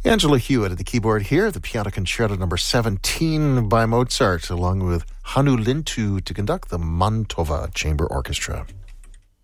Angela Hewitt at the keyboard here, the Piano Concerto number 17 by Mozart, along with Hannu Lintu to conduct the Mantova Chamber Orchestra.